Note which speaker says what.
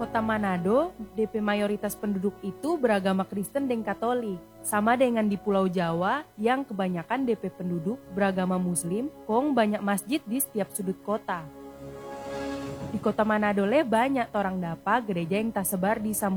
Speaker 1: Kota Manado, DP mayoritas penduduk itu beragama Kristen dan Katolik. Sama dengan di Pulau Jawa yang kebanyakan DP penduduk beragama Muslim, kong banyak masjid di setiap sudut kota. Di Kota Manado banyak orang dapa gereja yang tersebar di